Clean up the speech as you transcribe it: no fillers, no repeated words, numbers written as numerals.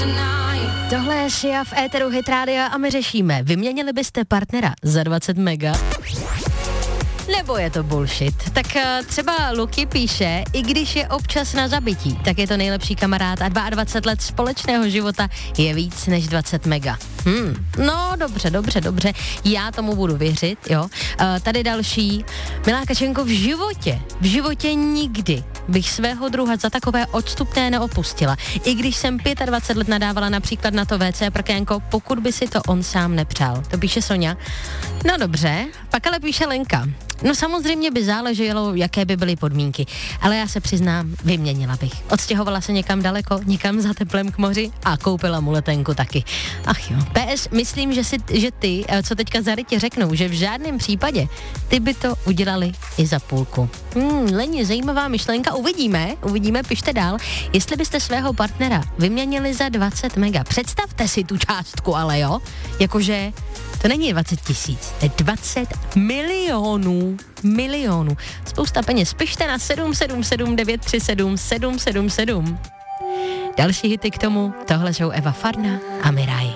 Tohle je Sia v éteru Hit Rádia a my řešíme, vyměnili byste partnera za 20 mega? Nebo je to bullshit? Tak třeba Luky píše, i když je občas na zabití, tak je to nejlepší kamarád a 22 let společného života je víc než 20 mega. No dobře, já tomu budu věřit, jo. Tady další, Milá Kačenko, v životě nikdy bych svého druha za takové odstupné neopustila. I když jsem 25 let nadávala například na to WC prkénko, pokud by si to on sám nepřál. To píše Sonja. No dobře, pak ale píše Lenka. No samozřejmě by záleželo, jaké by byly podmínky, ale já se přiznám, vyměnila bych. Odstěhovala se někam daleko, někam za teplem k moři a koupila mu letenku taky. Ach jo. PS, myslím, že ty, co teďka zarytě řeknou, že v žádném případě ty by to udělali i za půlku. Leni, zajímavá myšlenka, uvidíme, pište dál. Jestli byste svého partnera vyměnili za 20 mega, představte si tu částku, ale jo, jakože to není 20 000, to je 20 milionů. Spousta peněz. Pište na 777 937 777. Další hity k tomu, tohle jsou Eva Farna a Miraj.